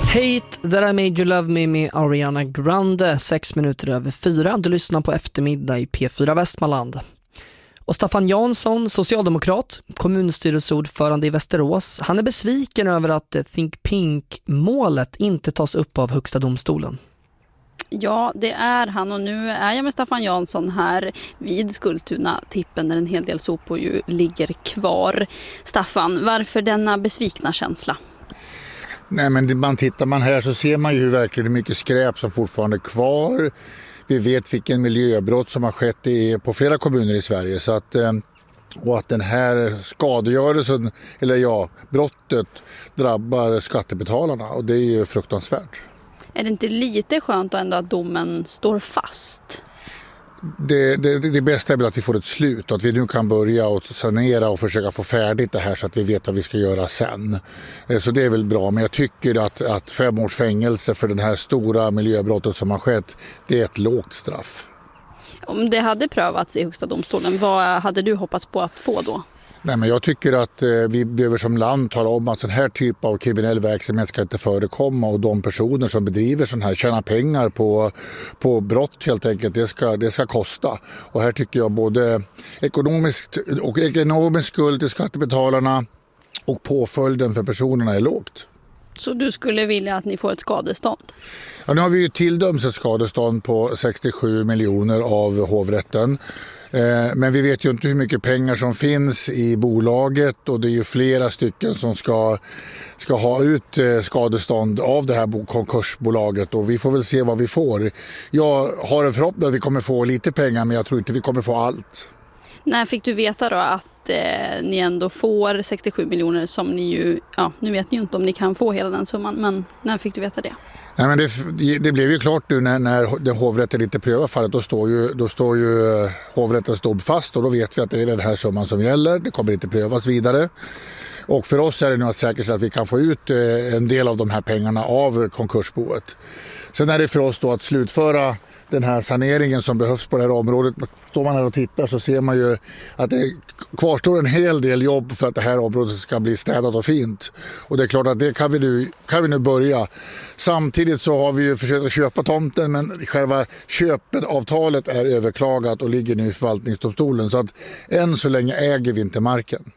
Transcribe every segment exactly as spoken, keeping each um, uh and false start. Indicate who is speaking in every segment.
Speaker 1: Hate That I Made You Love Me med Ariana Grande, sex minuter över fyra. Du lyssnar på Eftermiddag i P fyra Västmanland. Och Staffan Jansson, socialdemokrat, kommunstyrelseordförande i Västerås, han är besviken över att Think Pink-målet inte tas upp av Högsta domstolen.
Speaker 2: Ja, det är han, och nu är jag med Staffan Jansson här vid Skultuna-tippen där en hel del sopor ju ligger kvar. Staffan, varför denna besvikna känsla?
Speaker 3: Nej, men man tittar man här så ser man ju hur verkligen mycket skräp som fortfarande är kvar. Vi vet vilken miljöbrott som har skett i, på flera kommuner i Sverige, så att, och att den här skadegörelsen, eller ja, brottet drabbar skattebetalarna, och det är ju fruktansvärt.
Speaker 2: Är det inte lite skönt ändå att domen står fast?
Speaker 3: Det, det, det bästa är väl att vi får ett slut och att vi nu kan börja och sanera och försöka få färdigt det här så att vi vet vad vi ska göra sen. Så det är väl bra, men jag tycker att, att fem års fängelse för den här stora miljöbrottet som har skett, det är ett lågt straff. Om
Speaker 2: det hade prövats i Högsta domstolen, vad hade du hoppats på att få då?
Speaker 3: Nej, men jag tycker att eh, vi behöver som land tala om att sån här typ av kriminell verksamhet ska inte förekomma, och de personer som bedriver sån här tjänar pengar på, på brott helt enkelt, det ska, det ska kosta. Och här tycker jag både ekonomiskt och ekonomisk skuld till skattebetalarna och påföljden för personerna är lågt.
Speaker 2: Så du skulle vilja att ni får ett skadestånd?
Speaker 3: Ja, nu har vi ju tilldömts ett skadestånd på sextiosju miljoner av hovrätten. Men vi vet ju inte hur mycket pengar som finns i bolaget, och det är ju flera stycken som ska, ska ha ut skadestånd av det här konkursbolaget, och vi får väl se vad vi får. Jag har en förhoppning att vi kommer få lite pengar, men jag tror inte vi kommer få allt.
Speaker 2: När fick du veta då att eh, ni ändå får sextiosju miljoner som ni ju, ja, nu vet ni ju inte om ni kan få hela den summan, men när fick du veta det?
Speaker 3: Nej, men det, det blev ju klart nu när, när det hovrätten inte prövar fallet, då står ju, då står ju hovrättens dom fast, och då vet vi att det är den här summan som gäller. Det kommer inte prövas vidare. Och för oss är det nu att säkerställa att vi kan få ut en del av de här pengarna av konkursboet. Sen är det för oss då att slutföra den här saneringen som behövs på det här området. Står man här och tittar så ser man ju att det kvarstår en hel del jobb för att det här området ska bli städat och fint. Och det är klart att det kan vi nu, kan vi nu börja. Samtidigt så har vi ju försökt att köpa tomten, men själva köpavtalet är överklagat och ligger nu i förvaltningsdomstolen. Så att än så länge äger vi inte marken.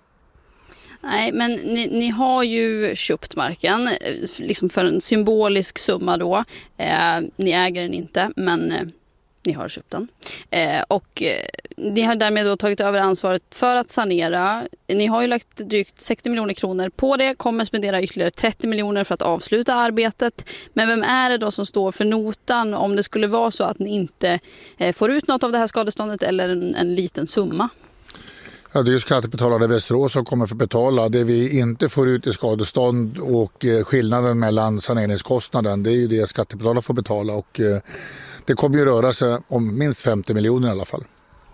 Speaker 2: Nej, men ni, ni har ju köpt marken liksom för en symbolisk summa då. Eh, ni äger den inte, men eh, ni har köpt den. Eh, och eh, ni har därmed då tagit över ansvaret för att sanera. Ni har ju lagt drygt sextio miljoner kronor på det, kommer spendera ytterligare trettio miljoner för att avsluta arbetet. Men vem är det då som står för notan om det skulle vara så att ni inte eh, får ut något av det här skadeståndet eller en, en liten summa?
Speaker 3: Ja, det är ju skattebetalare i Västerås som kommer att betala. Det vi inte får ut i skadestånd och skillnaden mellan saneringskostnaden, det är ju det skattebetalare får betala, och det kommer ju röra sig om minst femtio miljoner i alla fall.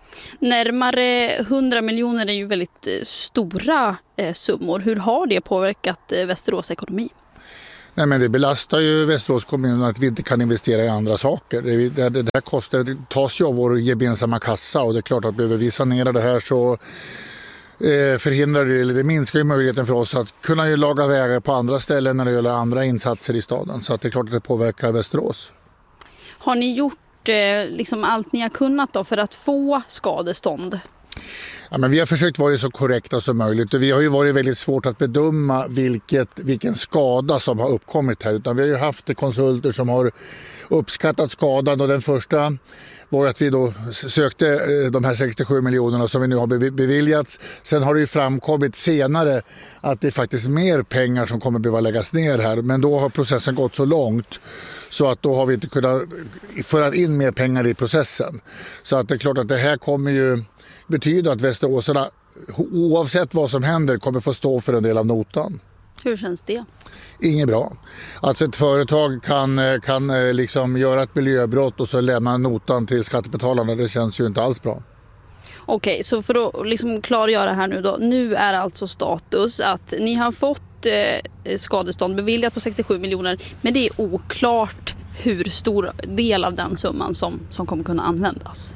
Speaker 2: Närmare hundra miljoner är ju väldigt stora summor. Hur har det påverkat Västerås ekonomi?
Speaker 3: Nej, men det belastar ju Västerås kommun att vi inte kan investera i andra saker. Det, det, det här kostar, det tas ju av vår gemensamma kassa, och det är klart att behöver vi sanera det här så eh, förhindrar det, eller det minskar ju möjligheten för oss att kunna laga vägar på andra ställen när det gäller andra insatser i staden. Så att det är klart att det påverkar Västerås.
Speaker 2: Har ni gjort eh, liksom allt ni har kunnat då för att få skadestånd?
Speaker 3: Ja, men vi har försökt vara så korrekta som möjligt, och vi har ju varit väldigt svårt att bedöma vilket, vilken skada som har uppkommit här. Utan vi har ju haft konsulter som har uppskattat skadan, och den första var att vi då sökte de här sextiosju miljonerna som vi nu har beviljats. Sen har det ju framkommit senare att det är faktiskt mer pengar som kommer behöva läggas ner här, men då har processen gått så långt så att då har vi inte kunnat föra in mer pengar i processen. Så att det är klart att det här kommer ju betyder att västeråsarna, oavsett vad som händer, kommer få stå för en del av notan.
Speaker 2: Hur känns det?
Speaker 3: Inget bra. Att ett företag kan, kan liksom göra ett miljöbrott och så lämna notan till skattebetalarna, det känns ju inte alls bra.
Speaker 2: Okej, så för att liksom klargöra här nu då. Nu är alltså status att ni har fått eh, skadestånd beviljat på sextiosju miljoner, men det är oklart hur stor del av den summan som, som kommer kunna användas.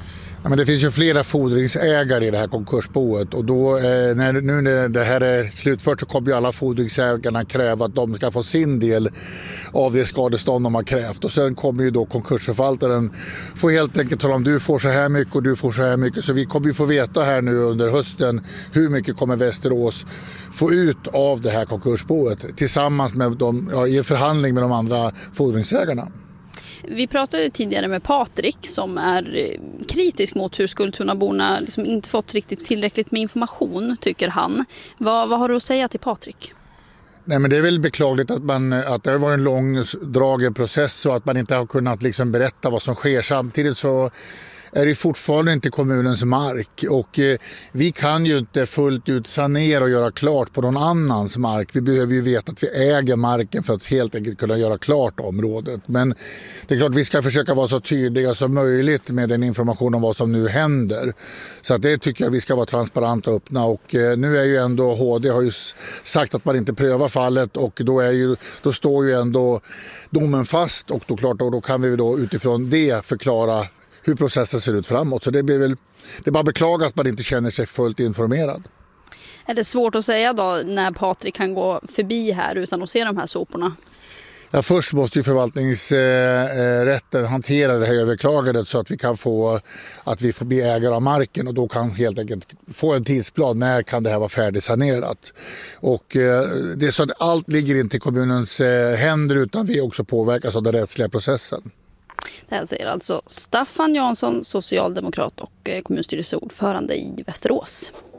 Speaker 3: Ja, men det finns ju flera fordringsägare i det här konkursboet och då, eh, när, nu när det här är slutfört så kommer ju alla fordringsägarna kräva att de ska få sin del av det skadestånd de har krävt. Och sen kommer ju då konkursförvaltaren få helt enkelt tala om du får så här mycket och du får så här mycket. Så vi kommer ju få veta här nu under hösten hur mycket kommer Västerås få ut av det här konkursboet tillsammans med de, ja, i förhandling med de andra fordringsägarna.
Speaker 2: Vi pratade tidigare med Patrik som är kritisk mot hur Skultunaborna liksom inte fått riktigt tillräckligt med information, tycker han. Vad, vad har du att säga till Patrik?
Speaker 3: Nej, men det är väl beklagligt att, man, att det har varit en långdragen process och att man inte har kunnat liksom berätta vad som sker. Samtidigt så är det fortfarande inte kommunens mark och eh, vi kan ju inte fullt ut sanera och göra klart på någon annans mark. Vi behöver ju veta att vi äger marken för att helt enkelt kunna göra klart området. Men det är klart vi ska försöka vara så tydliga som möjligt med den information om vad som nu händer. Så att det tycker jag vi ska vara transparenta och öppna och eh, nu är ju ändå H D har ju sagt att man inte prövar fallet och då, är ju, då står ju ändå domen fast och då, klart, och då kan vi då utifrån det förklara hur processen ser ut framåt. Så det blir väl, det är bara beklaga att man inte känner sig fullt informerad.
Speaker 2: Är det svårt att säga då när Patrik kan gå förbi här utan att se de här soporna?
Speaker 3: Ja, först måste ju förvaltningsrätten hantera det här överklagandet så att vi kan få att vi får bli ägare av marken och då kan helt enkelt få en tidsplan när kan det här vara färdigsanerat. Och det är så att allt ligger inte i kommunens händer utan vi också påverkas av den rättsliga processen.
Speaker 2: Det här säger alltså Staffan Jansson, socialdemokrat och kommunstyrelseordförande i Västerås.